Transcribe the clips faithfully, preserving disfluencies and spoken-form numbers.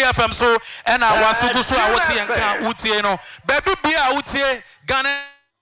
F M so and I was so good so I would say would say no baby be I would say Ghana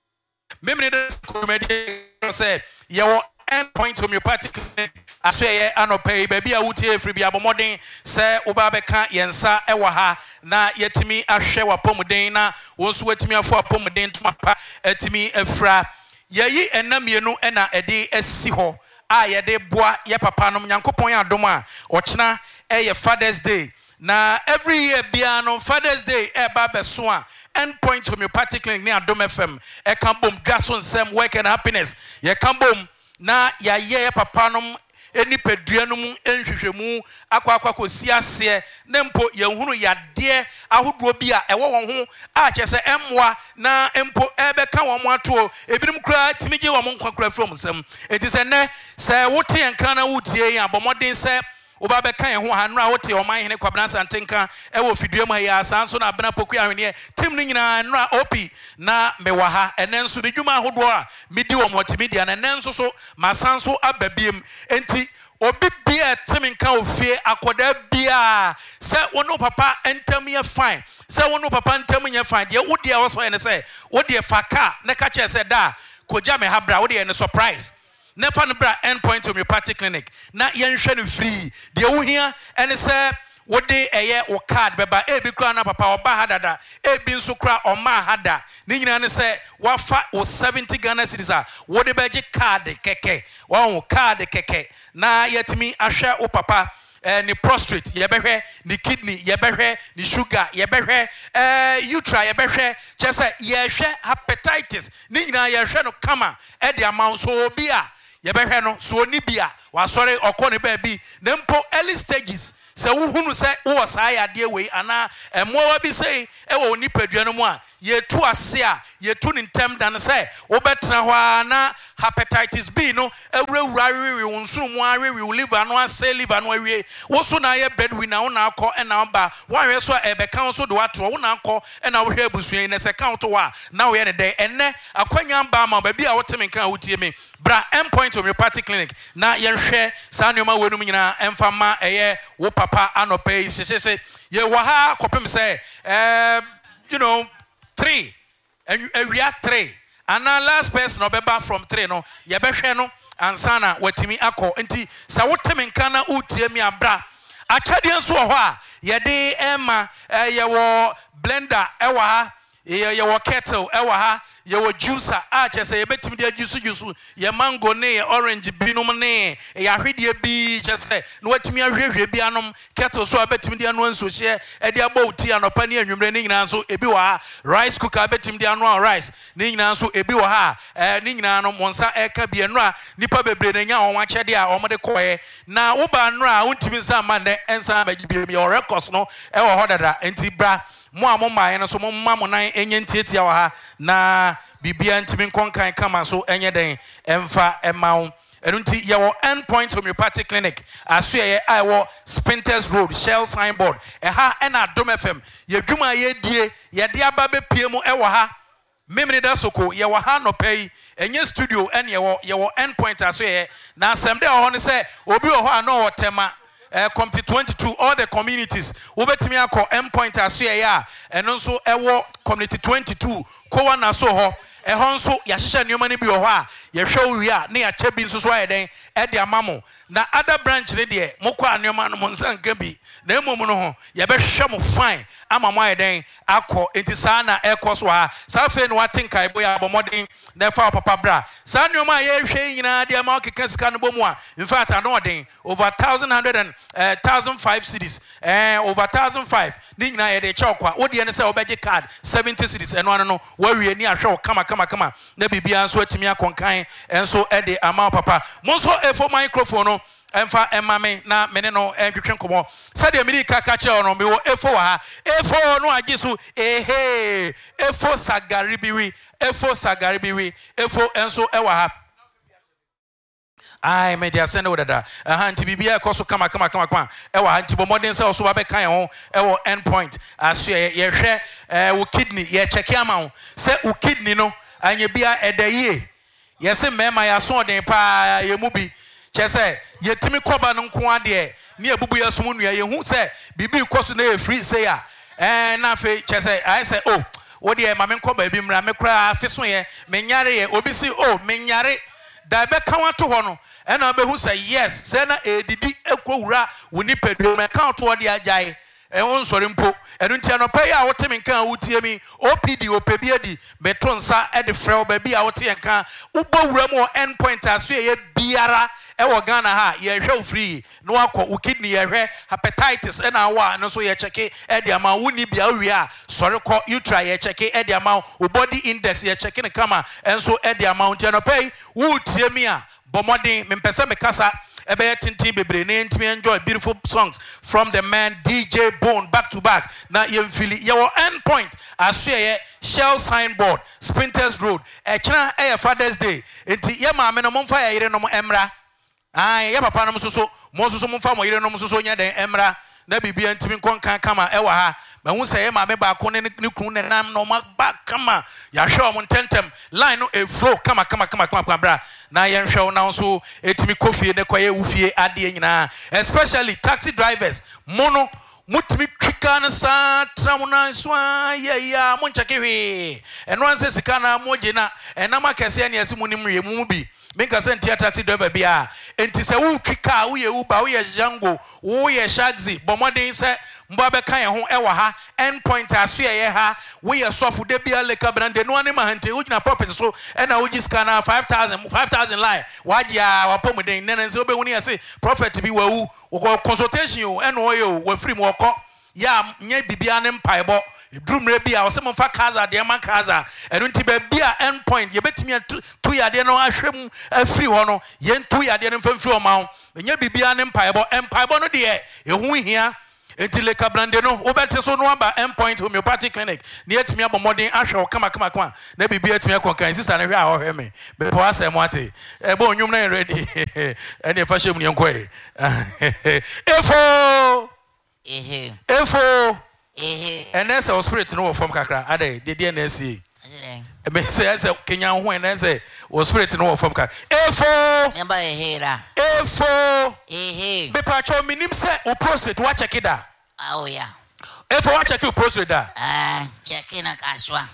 memory comedy said your end point homeopathic I say I no pay baby I would say free be abomodin say obabeka yensa ewa ha na yetimi ahwe wapomuden na wonso wetimi afo apomuden tumapa etimi efra yeyi enamienu ena ede asi ho a yede boa ye papa nom nyankopon adom a ochena eye Father's Day na every year bia no Father's Day e ba beso a end point homeopathic clinic ni Adom F M e kan bom gaso nsem work and happiness ye kan bom na ya ye papa nom eni pedua no mu enhwehwemu akwa akwa kosi ase ne mpo ye hunu yade ahodo bi a ewo won ho a kyese emwa na mpo ebe ka won ato ebinim kura timige won nkwa from nsem enti se ne se wote enka na wotie yan bomodin se oba be kan ho ha no a wote o man hene kwabna santenka e wo fidua mu ya sanso na abena poku ahwene tim no nyina no a opi na mewa ha ene nso ne dwuma ahodo a medi wo multimedia na ene nso so masanso ababiem enti obi bia timinka ofie akoda bia se wono papa entam ye fine se wono papa entam ye fine de wo de wo so ene se wo de faka ne ka che se da koja me habra wo de ene surprise nefa no bra end point homeopathic clinic na yenhwe no free de wo hia ene se wo de eye wo card beba e bi kura na papa oba hadada e bi nso kura oma hada ni nyina ne se wafa wo seventy Ghana cedis a wo de beje card keke wo card keke na yetimi ahwe wo papa eh, ni prostate yebehwe ni kidney yebehwe ni sugar yebehwe eh utra yebehwe chese yehwe hepatitis ni nyina yehwe no kama e de amount so obi a yebehwe no so oni bia wa sorry okọ ne ba bi na mpo early stages se wo hunu se wo sa ya de we ana emowa bi sei e wo ni padua no mu a ye tu ase a ye tu ni ntem dan se wo betra ho na hepatitis B no ewurawura rewe wonsuru mu arewe liver no ase liver no awie wo so na ye breadwinner wo na akọ e na ba wanwe so e be kan so do ato wo na akọ e na wo hwe abusuan ne se count wa na wo ye ne de enne akwanya mba ma ba bi a wo temi kan wo tie me bra end point homeopathic clinic na yenhwe sa nneoma wenum nyina emfa ma eye wo papa anopa yi sesese ye wo ha kopem se eh you know three and we are three and now last person obeba from three no ye behwe no ansana watimi akọ nti sa wotemi nka na utie mi abra achade nso ho a ye de ema ye wo blender ewa ha ye wo kettle ewa ha ye wo juicer a chese ye betimi de juice juice ye mango ne orange binum ne ye ahwede bi chese no watimi ahwehwe bi anom kettle so abetimi de anu anso hye e de abọ uti anopa ne anwumre ne nyina nso ebi wo ha rice cooker betimi de anu rice ne nyina nso ebi wo ha eh ne nyina no monsa eka bi enu a nipa bebre na nya won achede a omode koye na wo ba anu a untimi nsa ma ne ensa ba gibire mi your records no e wo ho dada enti bra mo amoma no so mo mamo nan enye ntietia wa ha na bibia ntimi nkonkan kama so enye den emfa emawo enunti ye wo end point homeopathic clinic aso ye I wo Spinters Road Shell signboard e ha e na Adom F M ye dwuma ye die ye de aba be pie mu e wo ha memni da soko ye wo ha no pay enye studio ene ye wo ye wo end point aso ye na asem de ho ne se obi wo ho ano wo tema Uh, come to twenty-two all the communities obetimi akọ endpoint aso ya eno nso ewo community twenty-two ko na so ho e ho nso ya hyehyɛ nneɛma ne bi wɔ hɔ a ye hwɛ owi a ne ya kyɛ bi nso so ayɛ den e de amamo na other branch ne de mokɔ nneɛma no mo nsa nka bi na emom no ho ye bɛ hwɛ mo fine ama mo ayɛ den akɔ enti saa na ɛkɔ so ha saa fe no watenka ebo ya abɔmɔden na fa papa bra saa nneɛma ye hwɛ nyina de ama okeka sika no bomu a in fact ano ɔden over one thousand one hundred and one thousand five cedis eh over one thousand five ni nyina ye de kyɛ okwa wodi ne sɛ obɛgye card seventy cedis ɛno ano no wawie ni ahwɛ kama kama kama na bibia nso atimi akɔnkan enso e de ama papa mo nso efo microphone no emfa emame na mene no entwetwe nkomo sade amiri kaka che no me wo efo wa ha efo no age so ehe efo sagaribiwi efo sagaribiwi efo enso e wa ha ai me dia sende wodada aha nti bibia ekoso kama kama kama kama e wa nti bomodin se oso ba be kan ho e wo end point aso ye hwe eh wo kidney ye check ama ho se wo kidney no anya bia edayie ye se mema ya so den pa ye mu bi che se yetimi koba no nko ade ni ebubu ya sumu nua ye hu se bibi koso na e free say a eh na fe che say I say oh wo de ma me nko ba bi mra me kra afiso ye me nyare ye obi si oh me nyare da be kan wato ho no e na be hu say yes say na edidi ekowura woni pedro me kan to de agyae e won sori mpo enu ntia no pay a wote me kan wutie mi O P D opebi adi beto nsa e de frɛ ba bi a wote en kan ubowura mu end point aso ye biara e wo Ghana ha ye hwɛ free no akɔ wo kidney ye hwɛ hepatitis e na wa no so ye check e de ama woni bia wi a sori kɔ you try ye check e de ama wo body index ye check ne kama enso e de ama ntia no pay wutie mi a bomodin me mpese me kasa ebe tintin bebre na ntimi enjoy beautiful songs from the man D J Bone back to back na ye fili ye wo end point aso ye Shell signboard Sprinters Road e kira e Father's Day enti ye ma me no momfa ya yire no mo emra ai ye papa no so mo so momfa mo yire no so nya den emra na bibia ntimi nkonkan kama e wa ha mahu say ma me ba ko ne ne kunu ne nam no ma ba kama ya hwe mo tentem line no e flow kama kama kama kama bra na yen hwe na so etimi kofie ne kwaye wufie ade nyina especially taxi drivers mono mutimi twika na sa tramuna so ye ya mo nchake hwe eno anse sika na moje na enam akese ne yesi munim ye mu bi minka se ntia taxi driver bia enti se wo twika wo ye uba wo ye jango wo ye shagzi bomodin se mba be kan ho e wa ha end point aso ye ha wo ye sofu de bia le kabrande no ani mahante wo gina profit so e na wo gi scanner five thousand five thousand line waji a wa pomuden nene nse obe woni ye se profit bi wa wu wo consultation o e no ye o wa free mo ko ya nya bibia ne mpaebo drumre bia wo se mo fa kaza de man kaza eno nti ba bia end point ye betimi tu ya de no ahwem afri ho no ye ntu ya de no mfamfri o ma ho nya bibia ne mpaebo mpaebo no de e hu hia enti le kabrande no obete so no aba end point homeopathic clinic na yetimi abomodin ahwe kama kama kama na bibia yetimi akonkan sister na hwe a ohwe me be po asem ate e bo onwum na ready ene fa hwem ne nkoe efo ehe efo ehe ene se spirit no wo form kakra ade de de na sie e be se ese kenya ho ene se wo spirit no wo form kakra efo me ba ehe la efo ehe be pa cho minim se o prostate wa check it da oh yeah efo wa check o prostate da ah check in kaswa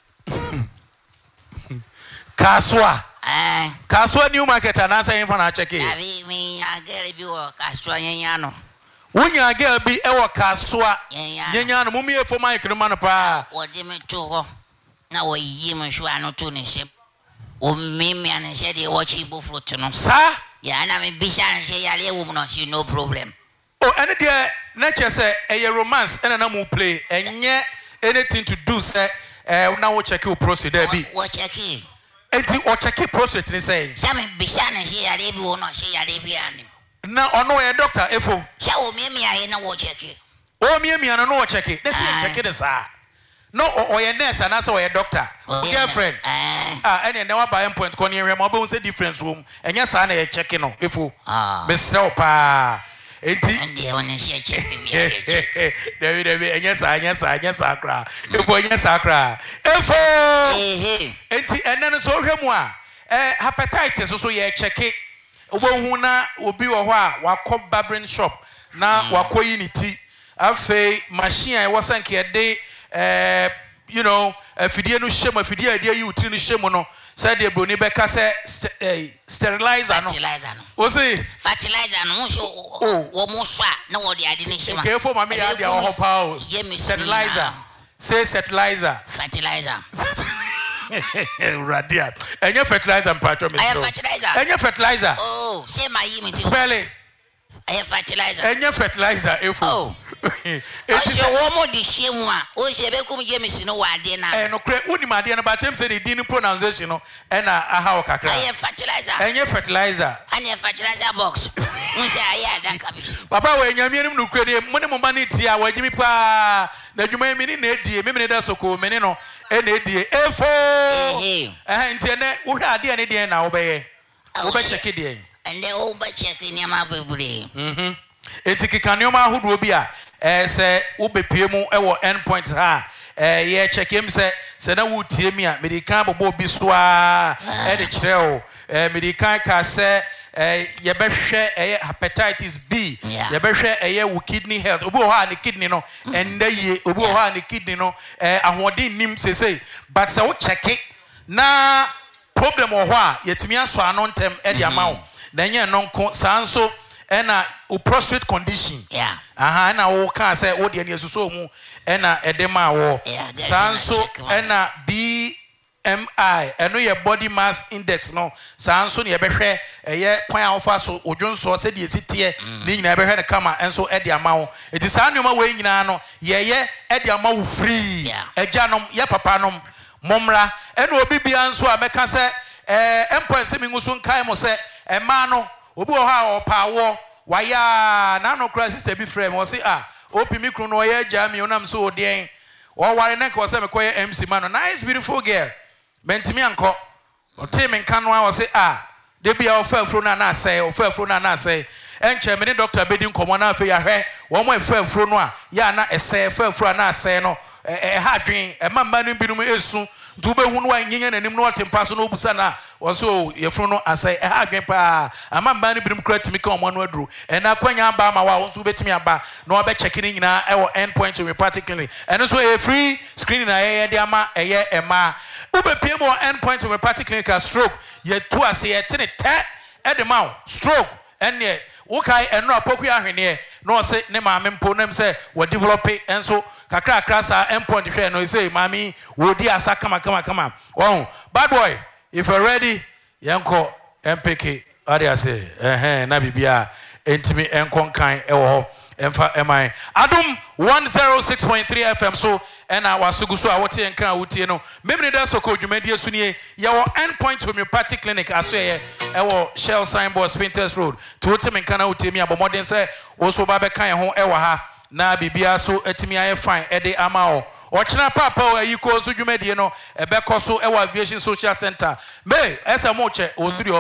kaswa ah kaswa new market anasa yin fa na check it abi mi agere bi wo kaswa yenya no wunya girl bi e wo kaswa yenya yenya no mumi efo mic no man pa wo de me to ho na wo yi me hwa no to ne ship o mimi an she de wo chi bo fruit no sa ya na me bishan she ya le wo no she no problem oh ene de na che se eye romance ene na mu play enye anything to do say eh na wo check your prostate there bi wo check it enti o check prostate ni say sa me bishan she ya le bi wo no she ya le bi ani na ono e doctor efo sha wo mimi ahe na wo check it o mimi ana no wo check it dey say check it sa no o ye nurse ana say o ye doctor girlfriend ah ene ne wa buy point ko ne hwe ma obo say difference room enya sa na ye check no efo ah be sell pa enti ande wona she check me David David enya sa enya sa enya sa kra efo enya sa kra efo eh enti ene no so hwe mu a eh hepatitis so so ye check it obo hu na obi wo ho a wakọ barbering shop na wakọ yi ni ti afei machine e wosanke e de eh you know afidie no hyem afidie a de yi uti no hyem no say de broni be ka say sterilizer no fertilizer no o say fertilizer no so wo mo so a na wo de ade ne hyem ke fo ma me ya de ho pa o sterilizer say fertilizer fertilizer radia enye fertilizer mpacho me so fertilizer enye fertilizer oh say my yi me spell it enye fertilizer enye fertilizer efo oh eti so wo mo di hyem a o se be kum James no wa de na eh no kre uni ma de na ba tem say the din pronunciation no e na aha o kakra enye fertilizer enye fertilizer enye fertilizer box un se ayi ada kabishi papa we nyame nim no kre de mo ne mo ba ne ti a wagimi pa na dwuma mi ni na edie me me da soko me ne no e na edie efo eh eh nti ne wo hwa ade ne de na wo be ye wo be check de ende wo be check ni ma bebre mhm enti kikane ma ahodo bi a eh se wo bepie mu e wo end point ha eh ye check em se se na wo tie mi a medikan bobo bi so a e de kire o eh medikan ka se eh ye behwe eh hepatitis B ye behwe eye wo kidney health obi o ha ne kidney no enda ye obi o ha ne kidney no eh ahode nim sesei but se wo check it na problem o ho a yetimi aso ano ntem e de ama wo na nye no nko sanso e na o prostate condition yeah aha na wo ka se wo de ne asuso mu e na e de ma wo sanso e na B M I eno ye body mass index no sanso ne ye behwe eye kwan awofa so odwonso se de etite ni nyina behwe ne kama enso e de ama wo eti san nyoma we nyina no ye ye e de ama wo free ejanom ye papanom momra eno obi bia nso a meka se eh empoense mi nguso nkai mo se e ma no obi o ha opa wo waya na no kra sister bi frame wo se ah opi mi kru no ye agya mi onam so odien wo ware na ko se me koye M C man no nice beautiful girl mentimi anko o te me nka no a wo se ah de bia o fa afro na na asai o fa afro na na asai enche me ni doctor bedi nkomo na afa ya hwe wo mo fa afro no a ya na ese fa afro na asai no e ha dwen e mamma no binum esu ntu be hunu wa nyenye nanim no otempa so no obusa na wo so yefro no asai e ha dwen pa amamma no binum kra timi ka omo no aduru e na kwanya aba ma wa wo so betimi aba na obe check ni nyina e wo endpoint homeopathic clinic eno so e free screening na ye de ama eye ema ube P M or endpoint homeopathic clinic stroke ye to ase ye tene te e de ma stroke ene wo kai eno apoku ahwene no se ne ma mempo nem se wo develop enso kakra kakra sa endpoint hwe no say mami wo di asa kama kama kama oh bad boy if you're ready yanko M P K area say eh eh na bibia entimi enkon kan e wo ho emfa emai adum one oh six point three F M so and I was so good so I want to encounter with you know. Maybe that's okay. You made your sunny. Your endpoint homeopathic clinic. I say, our Shell signboard, Spinters Road. To them and can out to me about more than say, also Baba Kaya home ewa na bibia so etimi aye fine ede amao. Ochina papa you call so you made you know a back also our aviation social center. May as a moche or studio